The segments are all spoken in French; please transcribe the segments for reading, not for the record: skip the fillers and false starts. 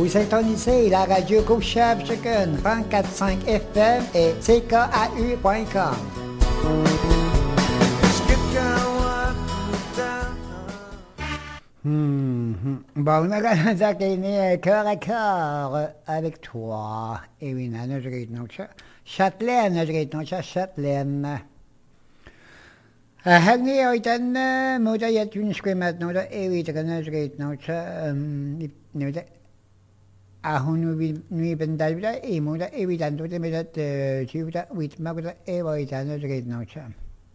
Vous syntonisez la radio Couchable Chicken 34.5 FM et CKAU.com. Bon, on a regardé qu'il est cœur à cœur avec toi. Et oui, on a notre Châtelaine, notre Châtelaine. Hagni oitan moda yatun skremat noda ewi tagana zreit nocha noda ahunu nui bendalda e moda ewi tanto de medat chiuda wit magda ewa itana zreit nocha.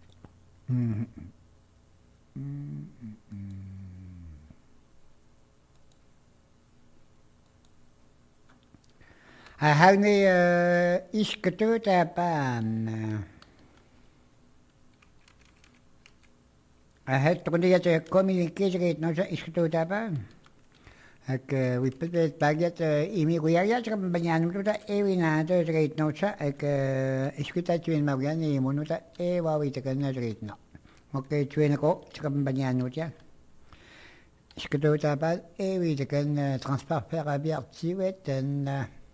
Hagni iskatuta pan. Toen je communiceert, nou is het ook daarbij. Ik weet het bij dat immigratie kan bijna niet dat even na de reed nou ik weet dat je in Marianne je moet dat even weet kunnen reed nou. Oké, twee ook kan bijna niet ja. Is het ook daarbij even kunnen transport per biart en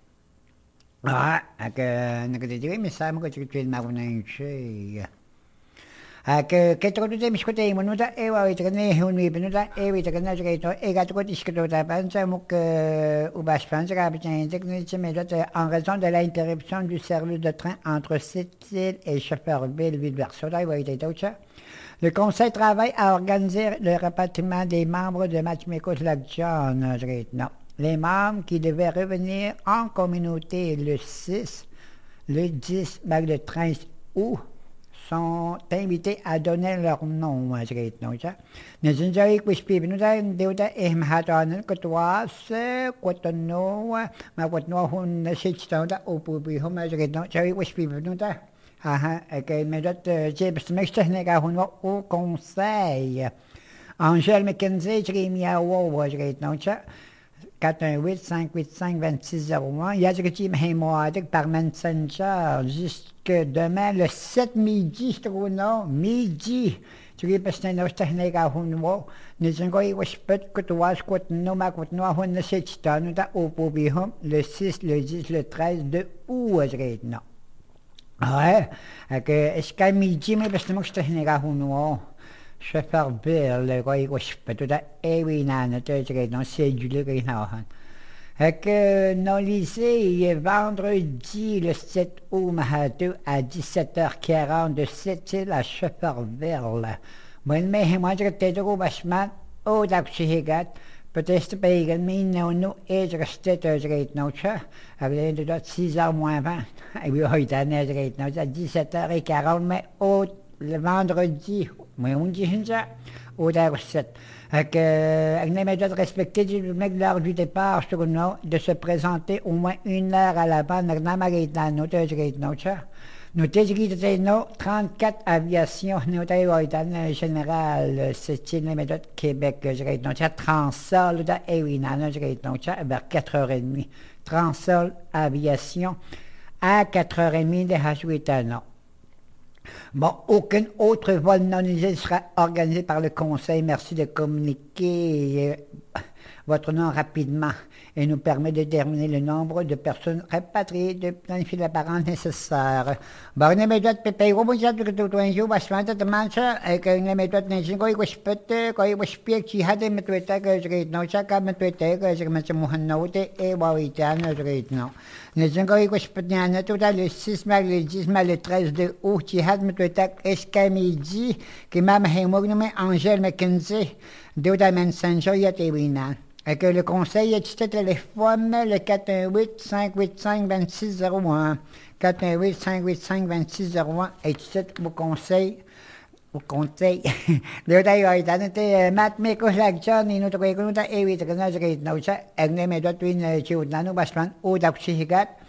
ik denk dat je samen kan je twee Marianne que todo de mis cote minuta ewa itane hun mi minuta ewa itane reto ega to discuto da panza muk ubas panza gabitan technique mais en raison de l'interruption du service de train entre Sept-Îles et Schefferville Ville-Versoda le conseil travaille à organiser le rapatriement des membres de Matchmakers Lac-John. Les membres qui devaient revenir en communauté le 6, le 10, le 13 août sont invités à donner leur nom. Nous avons expliqué que nous avons au conseil. Angèle McKenzie, Jérémy Awo, 418-585-2601. Il y a des gens par Messenger jusque demain, le 7 midi, midi. Tu peux passer dans cette technique à Hunwo. Nous avons eu un peu de coutoir, le 6, le 10, le 13 de août. Ouais, est-ce qu'à midi, mais parce que je technique à Hunwo. Schefferville, le roi tout à Ewina, notre cédule Greenhausen. Et que nos lycées, vendredi le 7 août, à 17h40 de Sept-Îles à Schefferville. Moi, je t'ai trouvé vachement au Dapchihigat. Peut-être pas également, nous, et je restais à avec les 6h moins 20. Et oui, à 17h40, mais au le vendredi, mais on dit ça, au recette. On a respecté l'heure du départ sur nous, de se présenter au moins 1 heure à l'avant, nous avons 34 aviations, nous avons général, c'est une méthode Québec, nous avons Transol, vers 4h30. Transol Aviation à 4h30 de H8 Bon, aucun autre vol non utilisé sera organisé par le conseil. Merci de communiquer votre nom rapidement et nous permet de déterminer le nombre de personnes rapatriées, de planifier la parente nécessaire. Bon, une méthode pépé, vous avez dit que tout un jour, parce que tu manges, et qu'une méthode n'est pas une spectre, quand il va spier, qui a des méthodes que je regarde, non, chaque méthode que je me suis noté, et oui, je regarde, non. Nous avons le 6 mai, le 10 mai, le 13 de août, qui a des méthodes escamidi, qui m'a nommé Angèle McKenzie, de la Messenger, il y a des winners. Et que le conseil est ce téléphone, le 418-585-2601. 418-585-2601 et c'est au conseil. Au conseil. Le Matt Mikos Lac-John, il nous trouve que nous avons évité que nous avons eu une chose, et nous avons eu une chose, nous avons eu une chose,